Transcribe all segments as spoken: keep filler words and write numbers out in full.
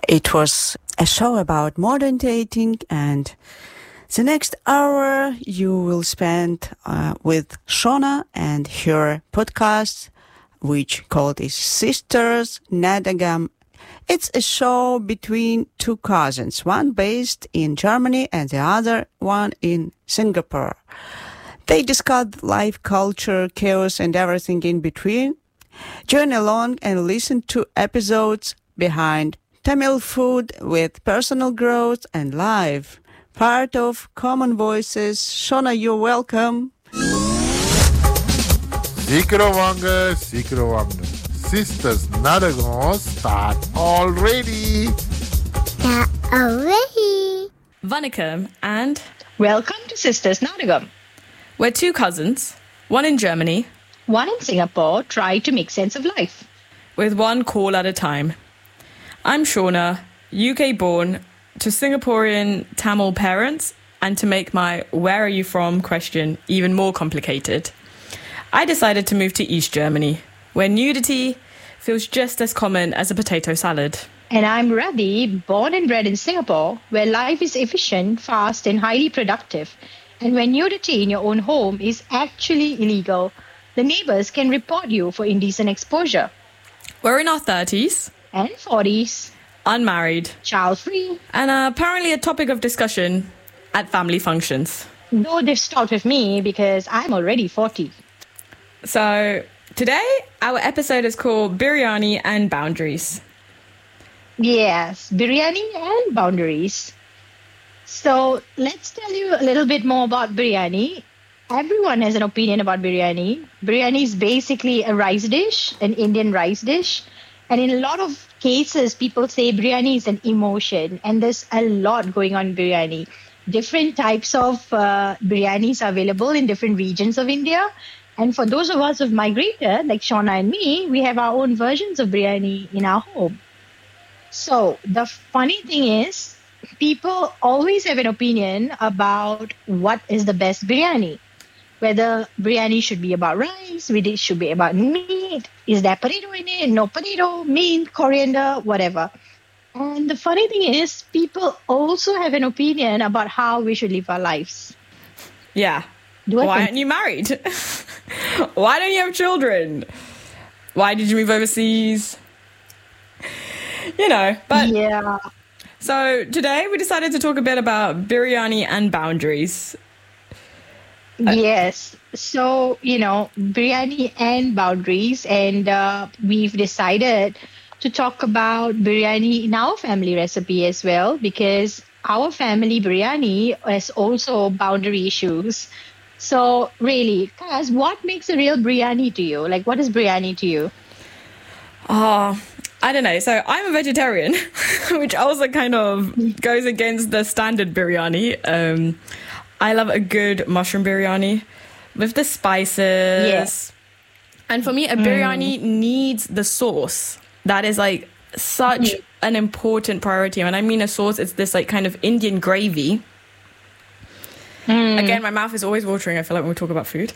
It was a show about modern dating, and the next hour you will spend uh, with Shona and her podcast, which called is Sisters Nadagam. It's a show between two cousins, one based in Germany and the other one in Singapore. They discuss life, culture, chaos, and everything in between. Join along and listen to episodes behind Tamil food with personal growth and life. Part of Common Voices. Shona, you're welcome. Sikro Wanga, Sikro Wanga. Sisters Nadagam start already. Start already. Vanakkam and welcome to Sisters Nadagam. We're two cousins, one in Germany, one in Singapore, try to make sense of life. With one call at a time. I'm Shona, U K-born, to Singaporean Tamil parents, and to make my where are you from question even more complicated, I decided to move to East Germany, where nudity feels just as common as a potato salad. And I'm Ravi, born and bred in Singapore, where life is efficient, fast, and highly productive. And where nudity in your own home is actually illegal, the neighbors can report you for indecent exposure. We're in our thirties. And forties. Unmarried. Child-free. And uh, apparently a topic of discussion at family functions. Though they've stopped with me because I'm already forty. So today, our episode is called Biryani and Boundaries. Yes, biryani and boundaries. So let's tell you a little bit more about biryani. Everyone has an opinion about biryani. Biryani is basically a rice dish, an Indian rice dish. And in a lot of cases, people say biryani is an emotion. And there's a lot going on in biryani. Different types of uh, biryanis are available in different regions of India. And for those of us who've migrated, like Shona and me, we have our own versions of biryani in our home. So the funny thing is, people always have an opinion about what is the best biryani. Whether biryani should be about rice, whether it should be about meat, is there potato in it, no potato, mint, coriander, whatever. And the funny thing is, people also have an opinion about how we should live our lives. Yeah. Do I Why think- aren't you married? Why don't you have children? Why did you move overseas? You know, but... Yeah. So today we decided to talk a bit about biryani and boundaries. Yes. So, you know, biryani and boundaries. And uh, we've decided to talk about biryani in our family recipe as well, because our family biryani has also boundary issues. So really, Kaz, what makes a real biryani to you? Like, what is biryani to you? Oh, I don't know. So I'm a vegetarian, which also kind of goes against the standard biryani. Um, I love a good mushroom biryani with the spices. Yes. And for me, a biryani mm. needs the sauce. That is like such mm. an important priority. When I mean a sauce, it's this like kind of Indian gravy. Mm. Again, my mouth is always watering, I feel like, when we talk about food.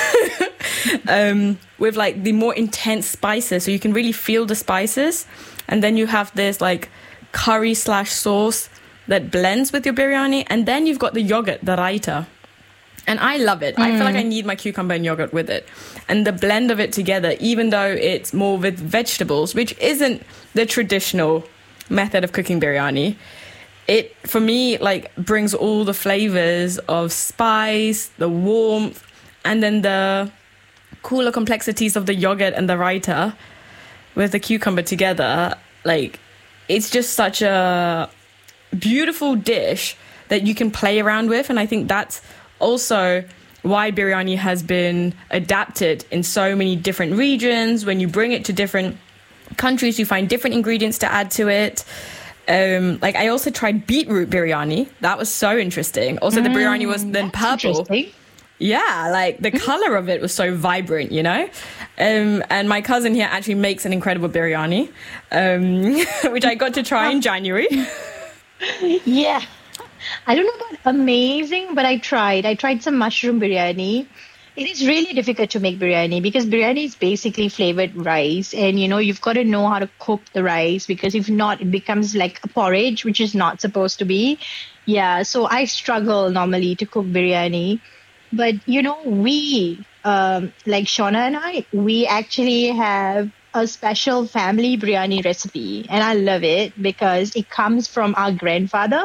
um, with like the more intense spices. So you can really feel the spices. And then you have this like curry slash sauce that blends with your biryani. And then you've got the yogurt, the raita. And I love it. Mm. I feel like I need my cucumber and yogurt with it. And the blend of it together, even though it's more with vegetables, which isn't the traditional method of cooking biryani, it, for me, like brings all the flavors of spice, the warmth, and then the cooler complexities of the yogurt and the raita with the cucumber together. Like, it's just such a beautiful dish that you can play around with. And I think that's also why biryani has been adapted in so many different regions. When you bring it to different countries, you find different ingredients to add to it. Um, like I also tried beetroot biryani. That was so interesting. Also, the biryani was then purple. Yeah, like the color of it was so vibrant, you know? Um, and my cousin here actually makes an incredible biryani, um, which I got to try in January. Yeah. I don't know about amazing, but I tried. I tried some mushroom biryani. It is really difficult to make biryani because biryani is basically flavored rice, and you know you've got to know how to cook the rice, because if not, it becomes like a porridge, which is not supposed to be. Yeah, so I struggle normally to cook biryani, but you know we, um, like Shauna and I, we actually have a special family biryani recipe, and I love it because it comes from our grandfather,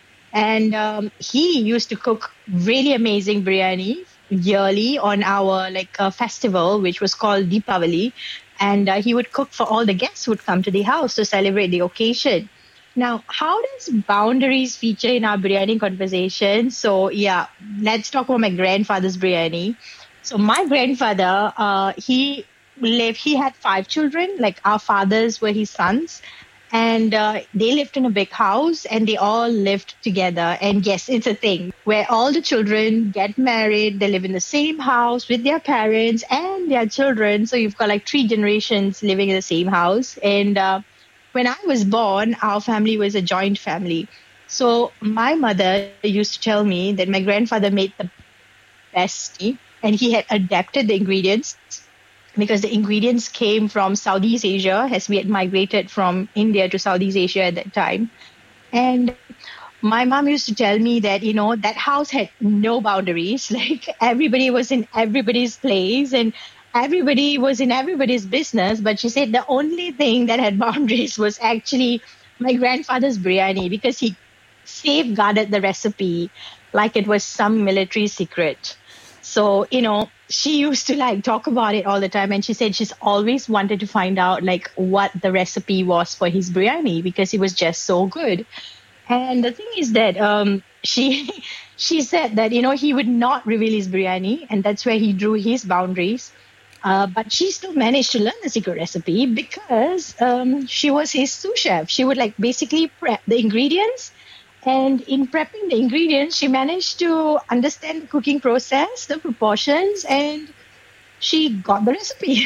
and um, he used to cook really amazing biryani yearly on our like uh, festival, which was called Deepavali, and uh, he would cook for all the guests who would come to the house to celebrate the occasion. Now, how does boundaries feature in our biryani conversation? So yeah, let's talk about my grandfather's biryani. So my grandfather, uh, he lived, he had five children, like our fathers were his sons. And uh, they lived in a big house, and they all lived together. And yes, it's a thing where all the children get married. They live in the same house with their parents and their children. So you've got like three generations living in the same house. And uh, when I was born, our family was a joint family. So my mother used to tell me that my grandfather made the best tea, and he had adapted the ingredients, because the ingredients came from Southeast Asia, as we had migrated from India to Southeast Asia at that time. And my mom used to tell me that, you know, that house had no boundaries. Like everybody was in everybody's place and everybody was in everybody's business. But she said the only thing that had boundaries was actually my grandfather's biryani, because he safeguarded the recipe like it was some military secret. So, you know, she used to like talk about it all the time. And she said she's always wanted to find out like what the recipe was for his biryani, because it was just so good. And the thing is that um, she she said that, you know, he would not reveal his biryani, and that's where he drew his boundaries. Uh, but she still managed to learn the secret recipe because um, she was his sous chef. She would like basically prep the ingredients. And in prepping the ingredients, she managed to understand the cooking process, the proportions, and she got the recipe.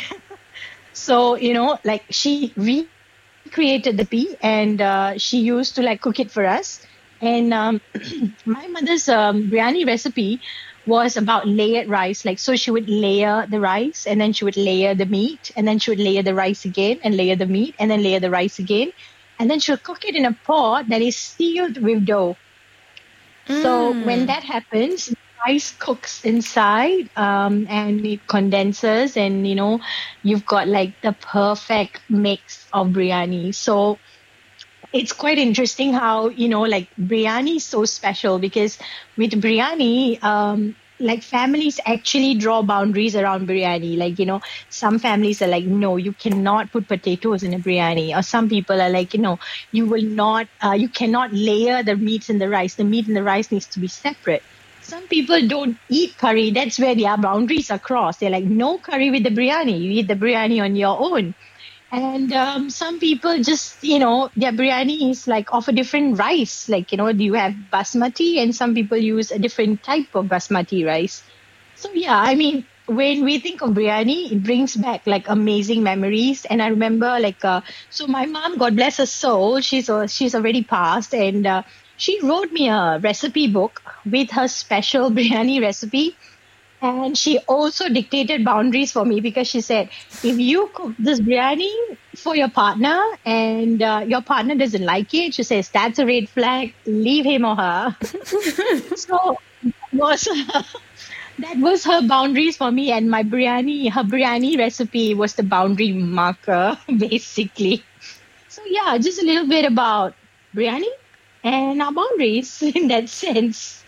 So, you know, like she recreated the recipe, and uh, she used to like cook it for us. And um, my mother's um, biryani recipe was about layered rice. Like, so she would layer the rice, and then she would layer the meat, and then she would layer the rice again, and layer the meat, and then layer the rice again. And then she'll cook it in a pot that is sealed with dough. Mm. So when that happens, the rice cooks inside um, and it condenses, and, you know, you've got like the perfect mix of biryani. So it's quite interesting how, you know, like biryani is so special, because with biryani, um, like families actually draw boundaries around biryani. Like, you know, some families are like, no, you cannot put potatoes in a biryani. Or some people are like, you know, you will not, uh, you cannot layer the meats in the rice. The meat and the rice needs to be separate. Some people don't eat curry. That's where their boundaries are crossed. They're like, no curry with the biryani. You eat the biryani on your own. And um, some people just, you know, their biryani is like of a different rice. Like, you know, you have basmati, and some people use a different type of basmati rice. So, yeah, I mean, when we think of biryani, it brings back like amazing memories. And I remember like, uh, so my mom, God bless her soul, she's, uh, she's already passed. And uh, she wrote me a recipe book with her special biryani recipe. And she also dictated boundaries for me, because she said, if you cook this biryani for your partner and uh, your partner doesn't like it, she says, that's a red flag, leave him or her. So that was, that was her boundaries for me. And my biryani, her biryani recipe was the boundary marker, basically. So yeah, just a little bit about biryani and our boundaries in that sense.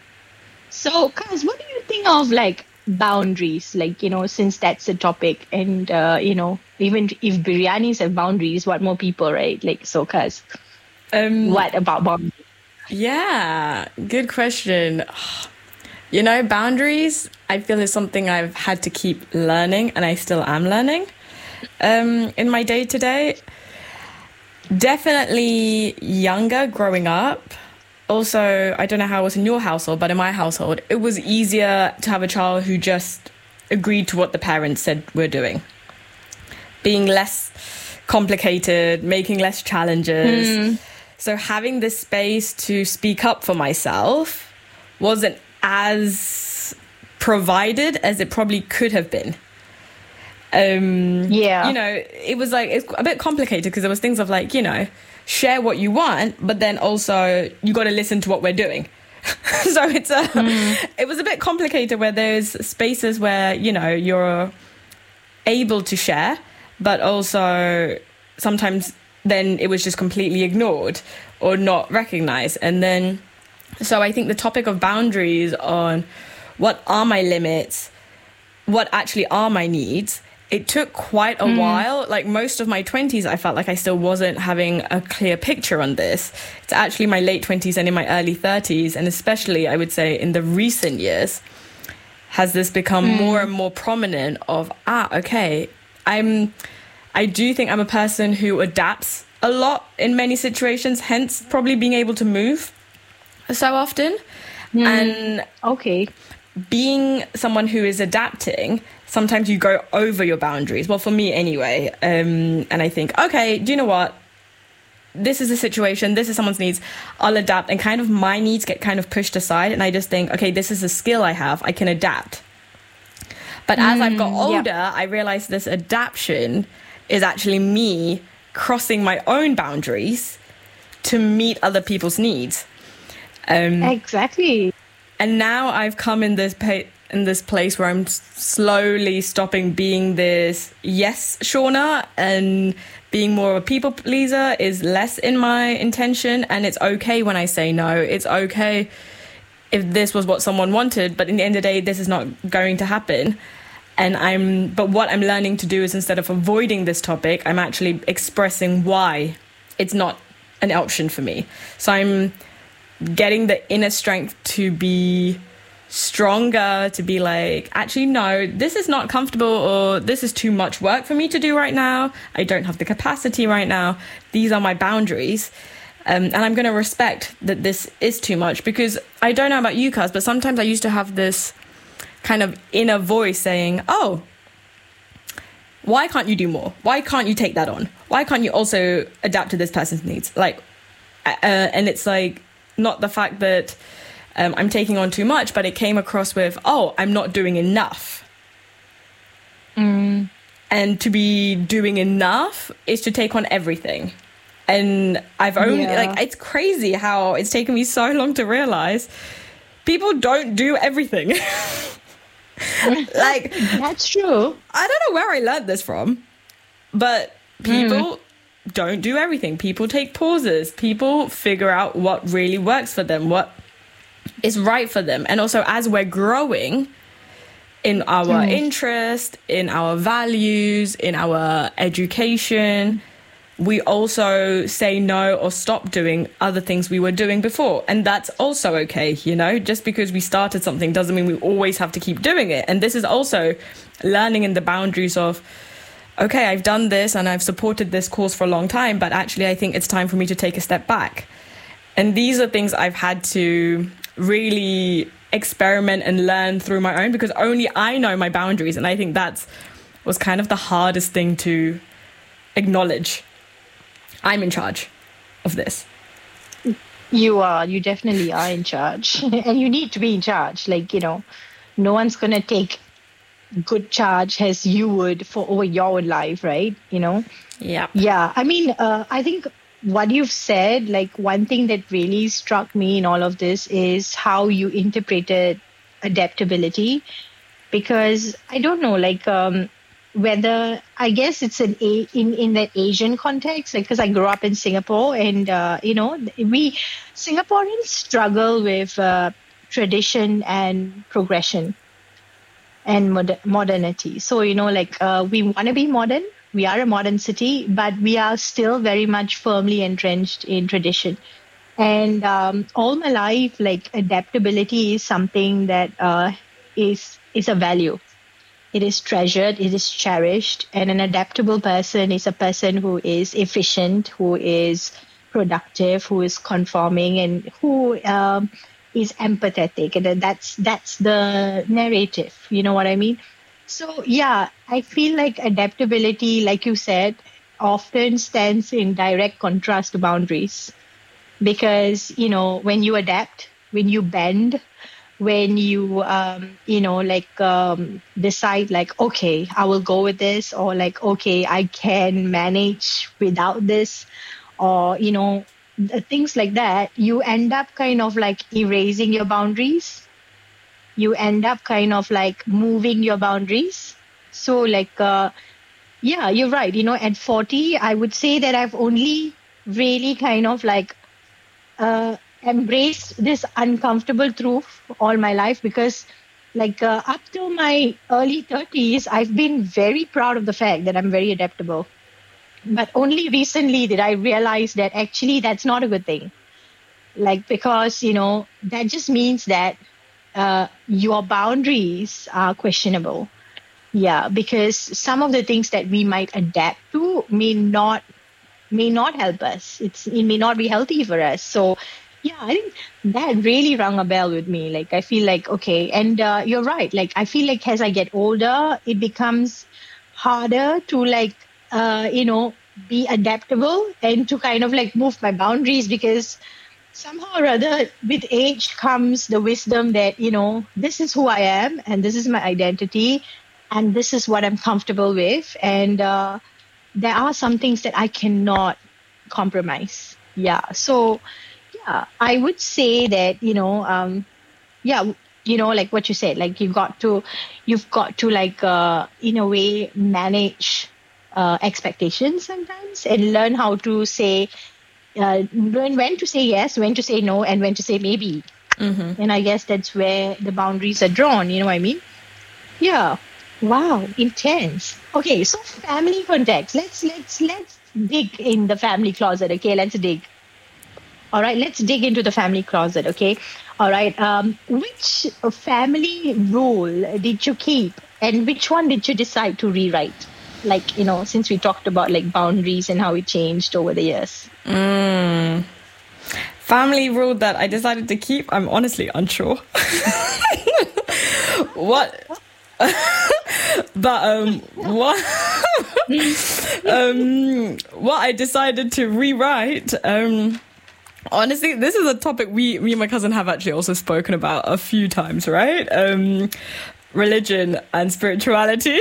So, Kaz, what do you think of like boundaries? Like, you know, since that's a topic, and, uh, you know, even if biryanis have boundaries, what more people, right? Like, so, Kaz, um, what about boundaries? Yeah, good question. You know, boundaries, I feel is something I've had to keep learning, and I still am learning um, in my day to day. Definitely younger growing up. Also, I don't know how it was in your household, but in my household, it was easier to have a child who just agreed to what the parents said we're doing. Being less complicated, making less challenges. Mm. So having this space to speak up for myself wasn't as provided as it probably could have been. Um, Yeah. You know, it was like, it's a bit complicated because there was things of like, you know, share what you want, but then also you got to listen to what we're doing. So it's a, mm. it was a bit complicated where there's spaces where, you know, you're able to share, but also sometimes then it was just completely ignored or not recognized. And then, so I think the topic of boundaries on what are my limits, what actually are my needs, it took quite a mm. while. Like most of my twenties, I felt like I still wasn't having a clear picture on this. It's actually my late twenties and in my early thirties, and especially I would say in the recent years, has this become mm. more and more prominent of, ah, okay, I'm, I do think I'm a person who adapts a lot in many situations, hence probably being able to move so often. Mm. And okay. being someone who is adapting, sometimes you go over your boundaries. Well, for me anyway. Um, and I think, okay, do you know what? This is a situation. This is someone's needs. I'll adapt. And kind of my needs get kind of pushed aside. And I just think, okay, this is a skill I have. I can adapt. But as mm, I've got older, yeah. I realized this adaptation is actually me crossing my own boundaries to meet other people's needs. Um, exactly. And now I've come in this pa- in this place where I'm slowly stopping being this yes, Shauna, and being more of a people pleaser is less in my intention. And it's okay when I say no. It's okay if this was what someone wanted, but in the end of the day, this is not going to happen. And I'm, but what I'm learning to do is instead of avoiding this topic, I'm actually expressing why it's not an option for me. So I'm getting the inner strength to be stronger, to be like, actually, no, this is not comfortable, or this is too much work for me to do right now. I don't have the capacity right now. These are my boundaries. Um, and I'm going to respect that this is too much, because I don't know about you, Kaz, but sometimes I used to have this kind of inner voice saying, oh, why can't you do more? Why can't you take that on? Why can't you also adapt to this person's needs? Like, uh, and it's like, not the fact that um, I'm taking on too much, but it came across with, oh, I'm not doing enough. Mm. And to be doing enough is to take on everything. And I've only, yeah. like, it's crazy how it's taken me so long to realize people don't do everything. Like, that's true. I don't know where I learned this from, but people mm. don't do everything. People take pauses. People figure out what really works for them, what is right for them. And also, as we're growing in our mm. interest, in our values, in our education, we also say no or stop doing other things we were doing before. And that's also okay, you know? Just because we started something doesn't mean we always have to keep doing it. And this is also learning in the boundaries of, okay, I've done this and I've supported this cause for a long time, but actually I think it's time for me to take a step back. And these are things I've had to really experiment and learn through my own, because only I know my boundaries. And I think that's was kind of the hardest thing to acknowledge. I'm in charge of this. You are. You definitely are in charge. And you need to be in charge. Like, you know, no one's going to take good charge as you would for over your own life, right? You know? Yeah. Yeah. I mean, uh, I think what you've said, like one thing that really struck me in all of this is how you interpreted adaptability. Because I don't know, like, um, whether I guess it's an a, in in that Asian context, like because I grew up in Singapore, and uh, you know we Singaporeans struggle with uh, tradition and progression and mod- modernity. So you know, like uh, we want to be modern. We are a modern city, but we are still very much firmly entrenched in tradition. And um, all my life, like adaptability is something that uh, is is a value. It is treasured, it is cherished, and an adaptable person is a person who is efficient, who is productive, who is conforming, and who um, is empathetic. And that's that's the narrative. You know what I mean? So, yeah, I feel like adaptability, like you said, often stands in direct contrast to boundaries. Because, you know, when you adapt, when you bend, when you, um, you know, like um, decide like, okay, I will go with this, or like, okay, I can manage without this, or, you know, th- things like that, you end up kind of like erasing your boundaries. You end up kind of like moving your boundaries. So like, uh, yeah, you're right. You know, at forty, I would say that I've only really kind of like uh, embraced this uncomfortable truth all my life, because like uh, up to my early thirties, I've been very proud of the fact that I'm very adaptable. But only recently did I realize that actually that's not a good thing. Like, because, you know, that just means that uh, your boundaries are questionable. Yeah, because some of the things that we might adapt to may not may not help us. It's it may not be healthy for us. So yeah, I think that really rung a bell with me. Like, I feel like, okay, and uh, you're right. Like, I feel like as I get older, it becomes harder to like, uh, you know, be adaptable and to kind of like move my boundaries, because somehow or other with age comes the wisdom that, you know, this is who I am and this is my identity and this is what I'm comfortable with. And uh, there are some things that I cannot compromise. Yeah. So, yeah, I would say that, you know, um, yeah, you know, like what you said, like you've got to, you've got to like, uh, in a way, manage uh, expectations sometimes and learn how to say, uh, when, when to say yes, when to say no, and when to say maybe. Mm-hmm. And I guess that's where the boundaries are drawn. You know what I mean? Yeah. Wow. Intense. Okay. So family context. Let's, let's, let's dig in the family closet. Okay. Let's dig. All right. Let's dig into the family closet. Okay. All right. Um, which family rule did you keep and which one did you decide to rewrite? Like, you know, since we talked about like boundaries and how it changed over the years. Mm. Family rule that I decided to keep, I'm honestly unsure. What? But um, what? um, what I decided to rewrite. Um, honestly, this is a topic we, me and my cousin have actually also spoken about a few times, right? Um, religion and spirituality.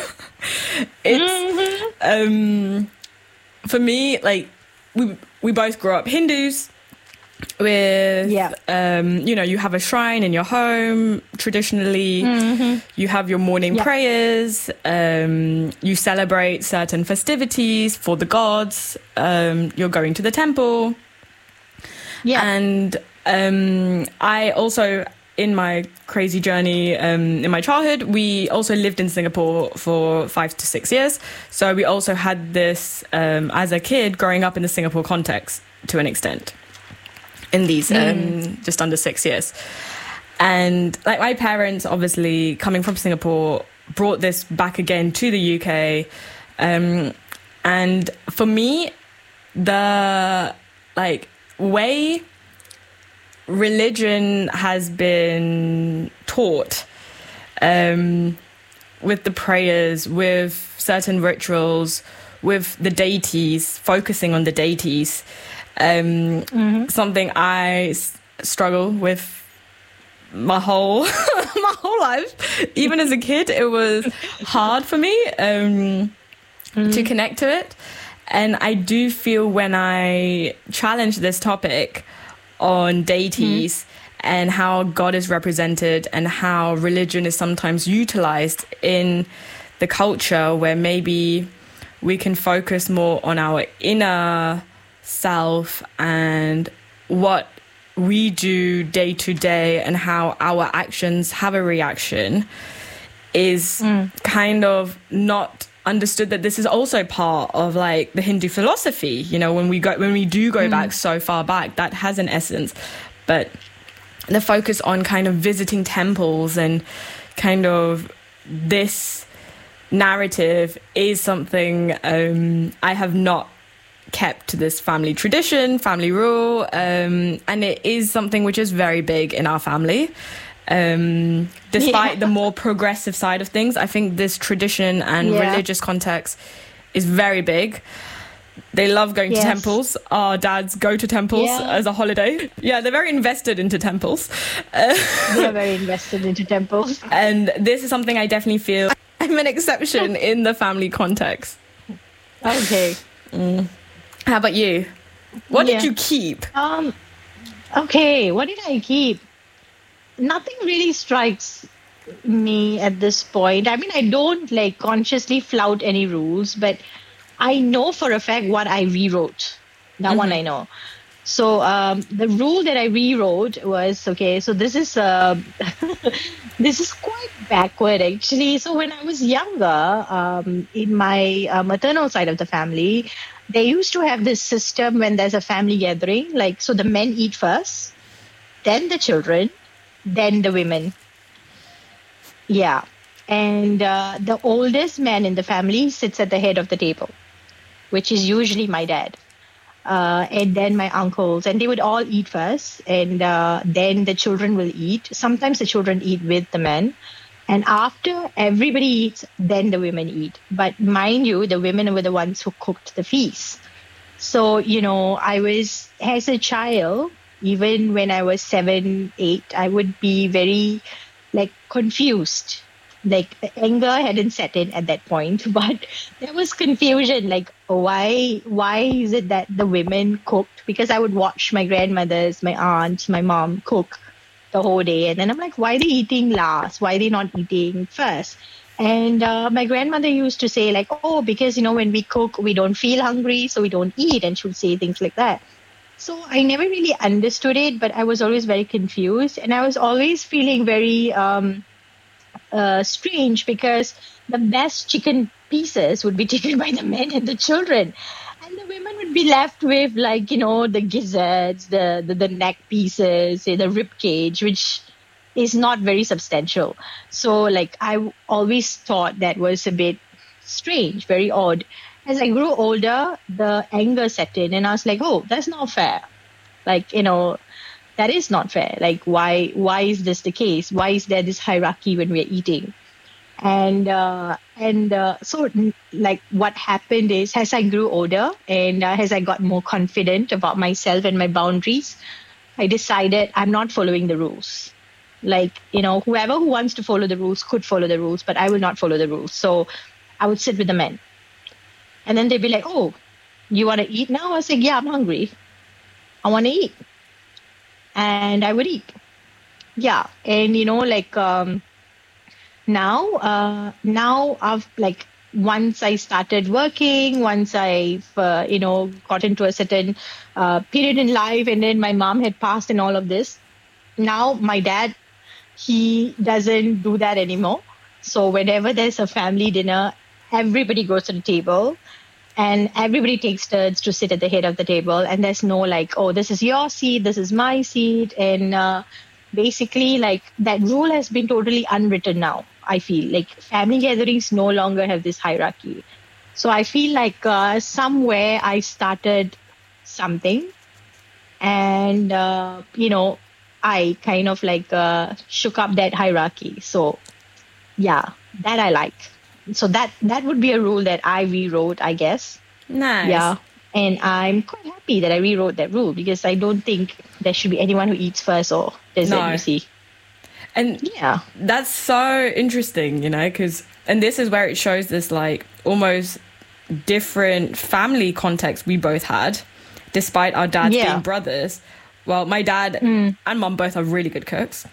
It's um, for me, like we we both grew up Hindus. With, yeah. um, you know, you have a shrine in your home. Traditionally, mm-hmm. you have your morning yeah. prayers. Um, you celebrate certain festivities for the gods. Um, you're going to the temple. Yeah. And um, I also, in my crazy journey um, in my childhood, we also lived in Singapore for five to six years. So we also had this um, as a kid growing up in the Singapore context to an extent. In these um, mm. just under six years. And like my parents, obviously coming from Singapore, brought this back again to the U K. Um, and for me, the like way religion has been taught um, with the prayers, with certain rituals, with the deities, focusing on the deities, Um, mm-hmm. something I s- struggle with my whole my whole life. Even as a kid, it was hard for me um, mm-hmm. to connect to it. And I do feel when I challenge this topic on deities mm-hmm. and how God is represented and how religion is sometimes utilized in the culture, where maybe we can focus more on our inner self and what we do day to day and how our actions have a reaction, is mm. kind of not understood that this is also part of like the Hindu philosophy. You know, when we go when we do go mm. back so far back, that has an essence. But the focus on kind of visiting temples and kind of this narrative is something um, I have not kept to this family tradition, family rule, um, and it is something which is very big in our family. Um, despite yeah. the more progressive side of things, I think this tradition and yeah. religious context is very big. They love going Yes. to temples. Our dads go to temples Yeah. as a holiday. Yeah, they're very invested into temples. Uh, They are very invested into temples. and this is something I definitely feel I'm an exception in the family context. Okay. How about you? What Yeah. did you keep? Um. Okay. What did I keep? Nothing really strikes me at this point. I mean, I don't like consciously flout any rules, but I know for a fact what I rewrote. That one I know. So um, the rule that I rewrote was okay. So this is uh, this is quite backward actually. So when I was younger, um, in my uh, maternal side of the family, they used to have this system when there's a family gathering. Like so, the men eat first, then the children, then the women. Yeah, and uh, the oldest man in the family sits at the head of the table, which is usually my dad. Uh, and then my uncles, and they would all eat first, and uh, then the children will eat. Sometimes the children eat with the men, and after everybody eats, then the women eat. But mind you, the women were the ones who cooked the feast. So, you know, I was, as a child, even when I was seven, eight, I would be very, like, confused. Like, anger hadn't set in at that point, but there was confusion. Like, why why is it that the women cooked? Because I would watch my grandmothers, my aunts, my mom cook the whole day. And then I'm like, why are they eating last? Why are they not eating first? And uh, my grandmother used to say, like, oh, because, you know, when we cook, we don't feel hungry, so we don't eat. And she would say things like that. So I never really understood it, but I was always very confused. And I was always feeling very... Um, Uh, strange because the best chicken pieces would be taken by the men and the children, and the women would be left with, like, you know, the gizzards, the the, the neck pieces, the rib cage, which is not very substantial. So, like, I always thought that was a bit strange, very odd. As I grew older, the anger set in, and I was like, oh, that's not fair. Like, you know, that is not fair. Like, why why is this the case? Why is there this hierarchy when we're eating? And uh, and uh, so, like, what happened is, as I grew older and uh, as I got more confident about myself and my boundaries, I decided I'm not following the rules. Like, you know, whoever who wants to follow the rules could follow the rules, but I will not follow the rules. So I would sit with the men. And then they'd be like, oh, you want to eat now? I was like, yeah, I'm hungry. I want to eat. And I would eat. Yeah. And, you know, like, um, now, uh, now I've, like, once I started working, once I've, uh, you know, got into a certain uh, period in life, and then my mom had passed and all of this. Now my dad, he doesn't do that anymore. So whenever there's a family dinner, everybody goes to the table. And everybody takes turns to sit at the head of the table. And there's no, like, oh, this is your seat, this is my seat. And uh, basically, like, that rule has been totally unwritten now, I feel. Like, family gatherings no longer have this hierarchy. So I feel like uh, somewhere I started something. And, uh, you know, I kind of, like, uh, shook up that hierarchy. So, yeah, that I like. So that that would be a rule that I rewrote, I guess. Nice. Yeah. And I'm quite happy that I rewrote that rule because I don't think there should be anyone who eats first or does No. it, you see. And Yeah. that's so interesting, you know, because, and this is where it shows this, like, almost different family context we both had, despite our dads Yeah. being brothers. Well, my dad and mum both are really good cooks.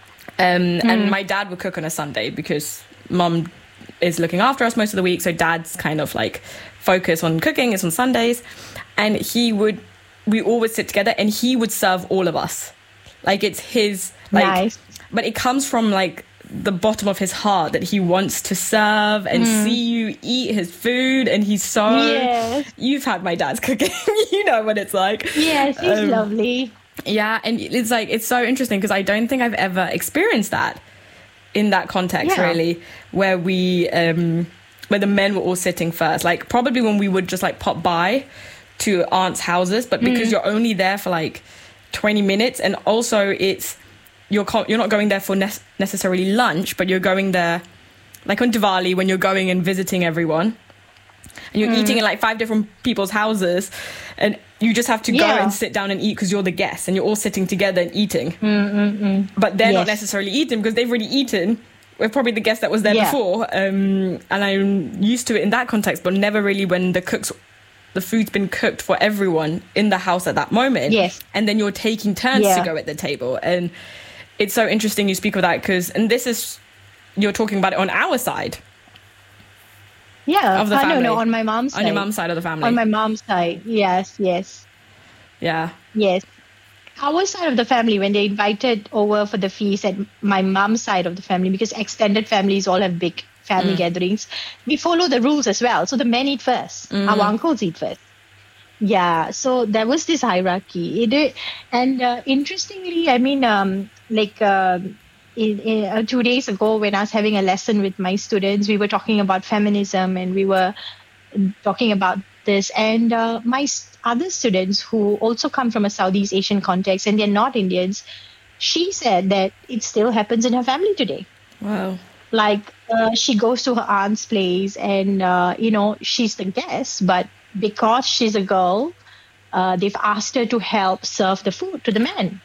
Um, And my dad would cook on a Sunday because mum is looking after us most of the week. So dad's kind of, like, focus on cooking is on Sundays. And he would, we all would sit together and he would serve all of us. Like, it's his, like, Nice. but it comes from, like, the bottom of his heart that he wants to serve and see you eat his food. And he's so, Yes. you've had my dad's cooking, you know what it's like. Yes, he's Um, lovely. Yeah, and it's like, it's so interesting because I don't think I've ever experienced that in that context, Yeah. really, where we, um, where the men were all sitting first. Like, probably when we would just, like, pop by to aunts' houses, but because you're only there for, like, twenty minutes, and also it's, you're co- you're not going there for ne- necessarily lunch, but you're going there, like, on Diwali when you're going and visiting everyone. and you're eating in like five different people's houses, and you just have to go Yeah. and sit down and eat because you're the guest, and you're all sitting together and eating. Mm-mm-mm. But they're not Yes. necessarily eating because they've already eaten with probably the guest that was there Yeah. before. Um, and I'm used to it in that context, but never really when the cooks, the food's been cooked for everyone in the house at that moment. Yes. And then you're taking turns Yeah. to go at the table. And it's so interesting you speak of that because, and this is, you're talking about it on our side Yeah. of the Uh, family. no, no, on my mom's side. On your mum's side of the family. On my mom's side. Yes, yes. yeah. Yes. Our side of the family, when they invited over for the feast at my mom's side of the family, because extended families all have big family gatherings, we follow the rules as well. So the men eat first, our uncles eat first. Yeah, so there was this hierarchy. It, did- and uh, interestingly, I mean, um, like uh, in, in, uh, two days ago when I was having a lesson with my students, we were talking about feminism and we were talking about this. And uh, my s- other students who also come from a Southeast Asian context and they're not Indians, she said that it still happens in her family today. Wow. Like uh, she goes to her aunt's place and, uh, you know, she's the guest, but because she's a girl, uh, they've asked her to help serve the food to the men.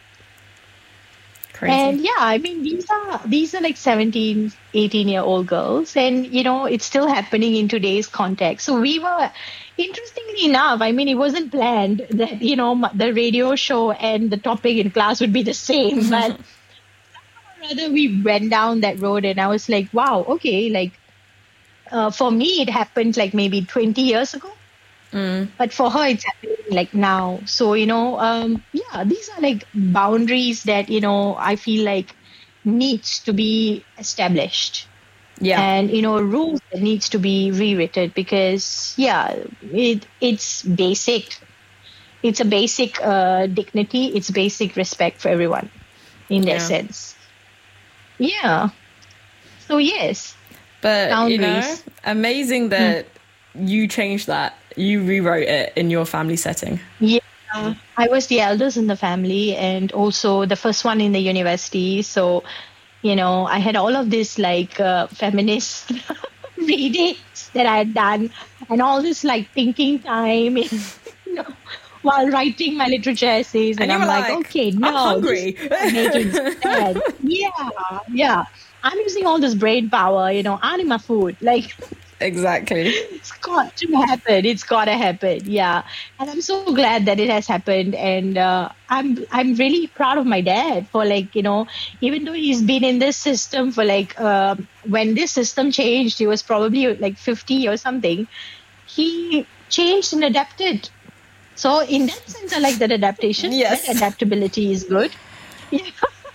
Crazy. And yeah, I mean, these are these are like seventeen, eighteen year old girls. And, you know, it's still happening in today's context. So we were, interestingly enough, I mean, it wasn't planned that, you know, m- the radio show and the topic in class would be the same. But rather we went down that road and I was like, wow, okay, like uh, for me, it happened like maybe twenty years ago. But for her, it's happening like now. So, you know, um, yeah, these are like boundaries that, you know, I feel like needs to be established. yeah. And, you know, rules that needs to be rewritten because, yeah, it it's basic. It's a basic uh, dignity. It's basic respect for everyone in that Yeah. sense. Yeah. So, yes. But, you know, Boundaries. amazing that you changed that. You rewrote it in your family setting. Yeah, I was the eldest in the family and also the first one in the university. So, you know, I had all of this like uh, feminist readings that I had done and all this like thinking time, you know, while writing my literature essays. And, And you I'm were like, like, okay, "I'm no, hungry." this is not making sense. Yeah, yeah. I'm using all this brain power, you know, anima food. Like, Exactly. it's got to happen. It's got to happen. Yeah, and I'm so glad that it has happened. And uh, I'm I'm really proud of my dad for like you know even though he's been in this system for like uh, when this system changed, he was probably like fifty or something. He changed and adapted. So in that sense, I like that adaptation. Yes. That adaptability is good. Yeah.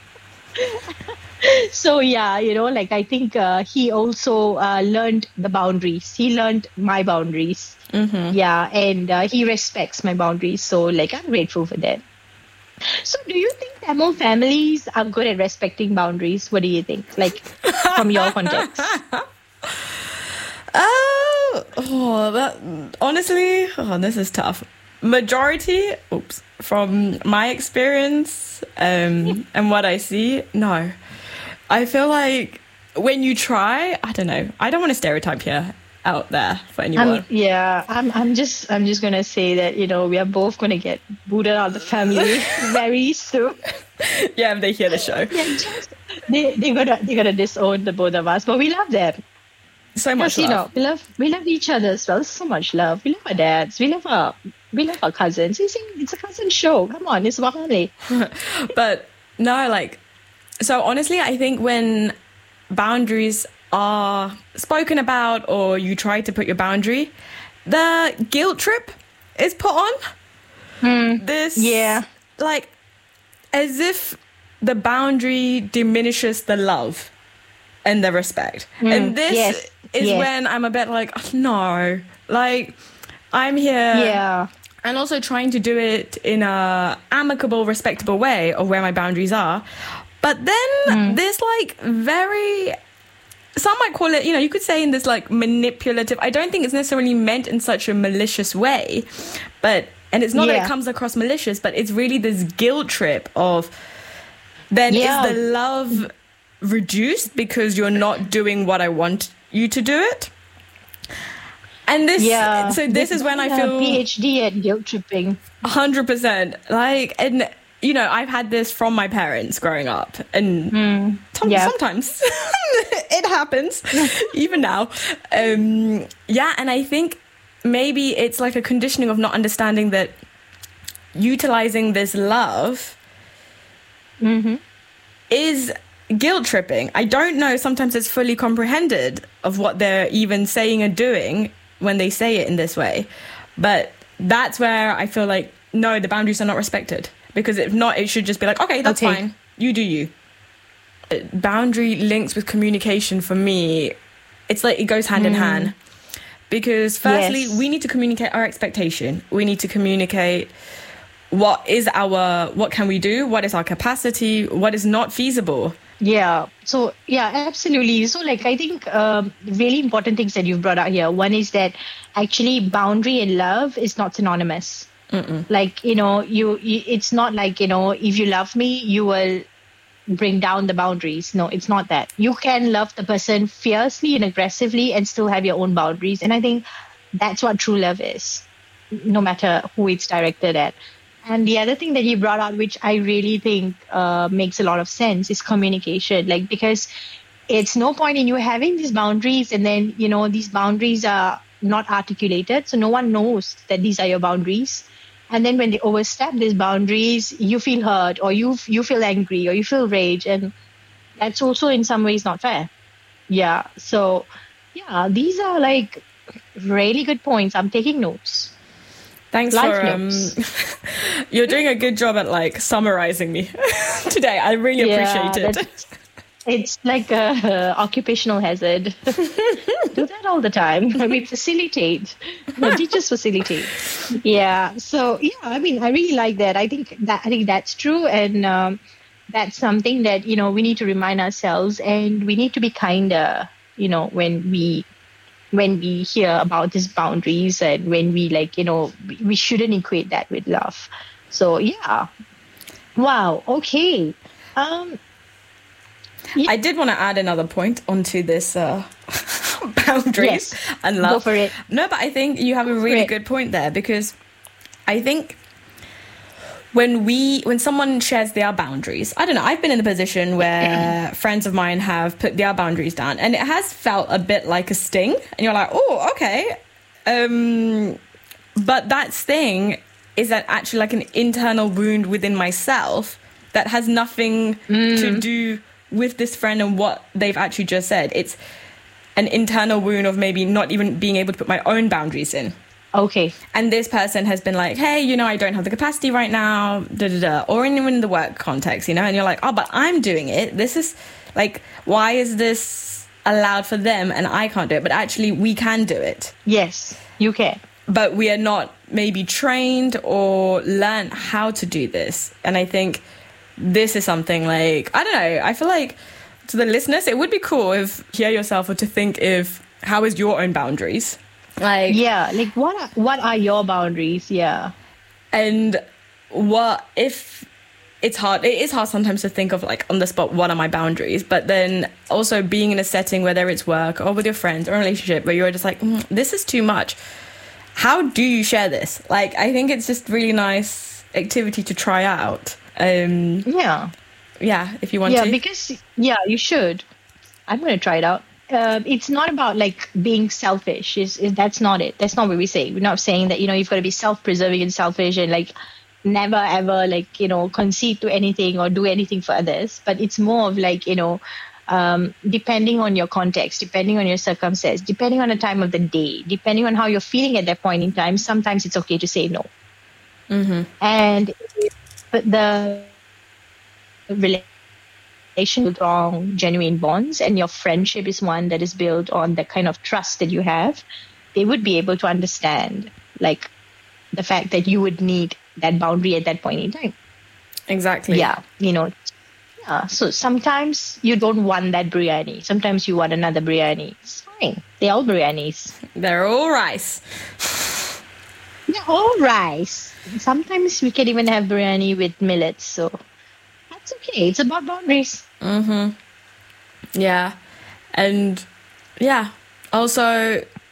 So yeah, you know, like I think uh, he also uh, learned the boundaries. He learned my boundaries. Mm-hmm. Yeah, and uh, he respects my boundaries. So like I'm grateful for that. So do you think Tamil families are good at respecting boundaries? What do you think? Like from your context? Oh, oh, that honestly, oh, this is tough. Majority, oops, from my experience um, and what I see, no. I feel like when you try, I don't know. I don't want to stereotype here out there for anyone. I'm, yeah, I'm. I'm just. I'm just gonna say that you know we are both gonna get booted out of the family very soon. Yeah, if they hear the show, Yeah, just, they they gonna they gonna disown the both of us, but we love them. so much Because, you know, love. we love we love each other as well. So much love. We love our dads. We love our we love our cousins. You see, it's a cousin show. Come on, it's family. But no, like, so honestly, I think when boundaries are spoken about or you try to put your boundary, the guilt trip is put on. This, yeah. like, as if the boundary diminishes the love and the respect. And this yes, is yes. when I'm a bit like, oh, no, like, I'm here Yeah. and also trying to do it in a amicable, respectable way of where my boundaries are. But then there's like very, some might call it, you know, you could say in this like manipulative, I don't think it's necessarily meant in such a malicious way, but, and it's not that Yeah. it comes across malicious, but it's really this guilt trip of, then Yeah. is the love reduced because you're not doing what I want you to do it? And this, Yeah. so this is when I A feel PhD at guilt tripping. one hundred percent. Like, and, you know, I've had this from my parents growing up. And tom- yeah. sometimes it happens, even now. Um, yeah, and I think maybe it's like a conditioning of not understanding that utilizing this love is guilt tripping. I don't know, sometimes it's fully comprehended of what they're even saying or doing when they say it in this way. But that's where I feel like, no, the boundaries are not respected. Because if not, it should just be like, okay, that's Okay. fine. You do you. Boundary links with communication for me, it's like it goes hand in hand. Because firstly, Yes. we need to communicate our expectation. We need to communicate what is our, what can we do? What is our capacity? What is not feasible? Yeah. So, yeah, absolutely. So, like, I think um, really important things that you've brought out here. One is that actually boundary and love is not synonymous. Mm-mm. Like, you know, you, you, it's not like, you know, if you love me, you will bring down the boundaries. No, it's not that. You can love the person fiercely and aggressively and still have your own boundaries. And I think that's what true love is, no matter who it's directed at. And the other thing that you brought out, which I really think uh, makes a lot of sense, is communication. Like, because it's no point in you having these boundaries and then, you know, these boundaries are not articulated. So no one knows that these are your boundaries. And then when they overstep these boundaries, you feel hurt or you you feel angry or you feel rage. And that's also in some ways not fair. Yeah. So, yeah, these are like really good points. I'm taking notes. Thanks Life for um notes. you're doing a good job at like summarizing me today. I really appreciate it. that's- It's like a uh, occupational hazard. Do that all the time. I mean, facilitate. No, teachers facilitate. Yeah. So yeah, I mean, I really like that. I think that I think that's true, and um, that's something that you know we need to remind ourselves, and we need to be kinder. You know, when we when we hear about these boundaries, and when we like, you know, we, we shouldn't equate that with love. So yeah. Wow. Okay. Um. I did want to add another point onto this uh, boundaries Yes. and love. Go for it. No, but I think you have a really it. good point there, because I think when we when someone shares their boundaries, I don't know, I've been in the position where friends of mine have put their boundaries down, and it has felt a bit like a sting, and you're like, oh, okay. Um, but that sting is that actually like an internal wound within myself that has nothing to do with this friend and what they've actually just said. It's an internal wound of maybe not even being able to put my own boundaries in. Okay. And this person has been like, hey, you know, I don't have the capacity right now, da da da. Or even in the work context, you know, and you're like, oh, but I'm doing it. This is like, why is this allowed for them and I can't do it? But actually, we can do it. Yes, you can. But we are not maybe trained or learn how to do this. And I think this is something like, I don't know, I feel like to the listeners, it would be cool if you hear yourself or to think if, how is your own boundaries? Like, Yeah, like what are, what are your boundaries? Yeah. and what if it's hard, it is hard sometimes to think of like on the spot, what are my boundaries? But then also being in a setting, whether it's work or with your friends or a relationship where you're just like, mm, this is too much. How do you share this? Like, I think it's just really nice activity to try out. Um, Yeah. yeah, if you want Yeah, to. because, yeah, you should. I'm going to try it out. Uh, it's not about like being selfish. Is is that's not it. That's not what we say. We're not saying that, you know, you've got to be self-preserving and selfish and like never ever like, you know, concede to anything or do anything for others. But it's more of like, you know, um, depending on your context, depending on your circumstance, depending on the time of the day, depending on how you're feeling at that point in time, sometimes it's okay to say no. Mm-hmm. And but the relation with strong, genuine bonds, and your friendship is one that is built on the kind of trust that you have, they would be able to understand, like, the fact that you would need that boundary at that point in time. Exactly. Yeah, you know. Yeah. So sometimes you don't want that biryani. Sometimes you want another biryani. It's fine. They're all biryanis. They're all rice. They're all rice. Sometimes we can even have biryani with millets. So that's okay. It's about boundaries. Yeah. And yeah, also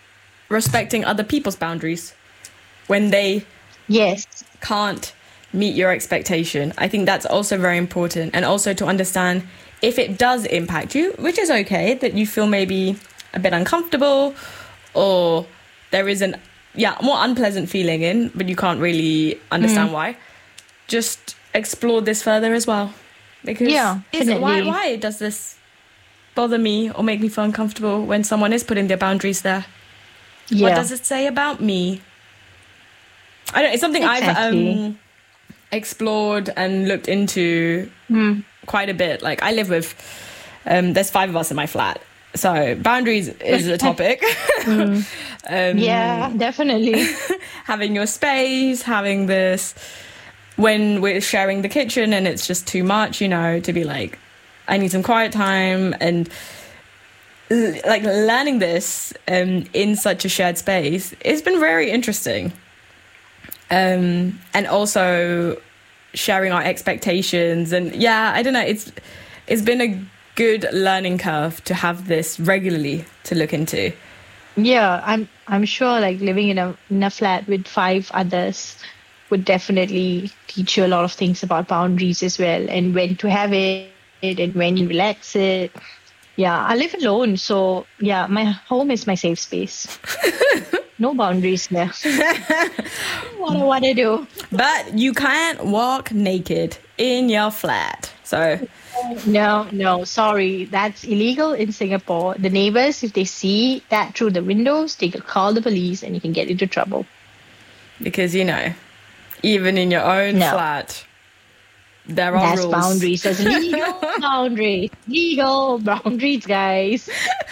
respecting other people's boundaries when they Yes. can't meet your expectation. I think that's also very important. And also to understand if it does impact you, which is okay, that you feel maybe a bit uncomfortable or there is an yeah more unpleasant feeling in, but you can't really understand why. Just explore this further as well, because Yeah, is it, why definitely. why does this bother me or make me feel uncomfortable when someone is putting their boundaries there? Yeah. What does it say about me? I don't. It's something Exactly. I've um, explored and looked into quite a bit. Like I live with, um, there's five of us in my flat, so boundaries is a topic. um, Yeah, definitely. having your space, having this when we're sharing the kitchen and it's just too much, you know, to be like, I need some quiet time and l- like learning this um, in such a shared space. It's been very interesting. Um, and also sharing our expectations and yeah, I don't know. It's it's been a good learning curve to have this regularly to look into. Yeah, I'm I'm sure like living in a in a flat with five others would definitely teach you a lot of things about boundaries as well, and when to have it and when you relax it. Yeah, I live alone, so yeah, my home is my safe space. No boundaries there. What I want to do. But you can't walk naked in your flat. So No, no, sorry. That's illegal in Singapore. The neighbors, if they see that through the windows, they can call the police and you can get into trouble. because you know, even in your own No. flat, there are That's rules. boundaries. That's legal boundaries. Legal boundaries, guys.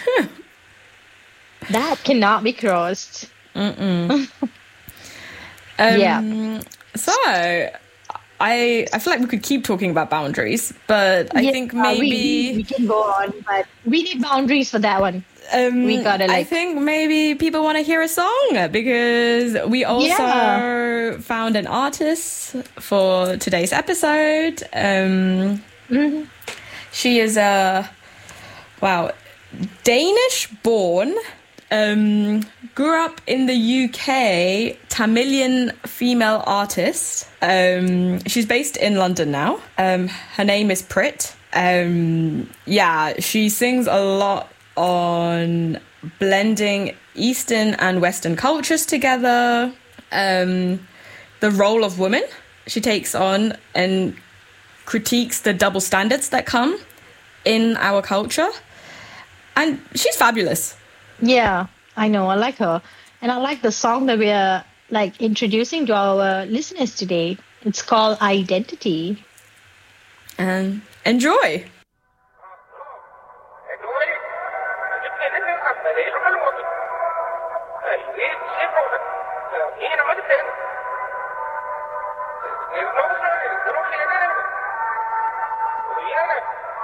That cannot be crossed. Um, Yeah. So I I feel like we could keep talking about boundaries, but I Yeah, think we- maybe we, can go on, but we need boundaries for that one. um, we gotta, I like- think maybe people want to hear a song because we also Yeah. found an artist for today's episode. Um, Mm-hmm. She is a wow Danish born. Um, grew up in the U K, Tamilian female artist. Um, she's based in London now. Um, her name is Prit. Um, yeah, she sings a lot on blending Eastern and Western cultures together. Um, the role of woman she takes on and critiques the double standards that come in our culture. And she's fabulous. Yeah, I know. I like her. And I like the song that we are like introducing to our listeners today. It's called Identity. And enjoy. Thank you.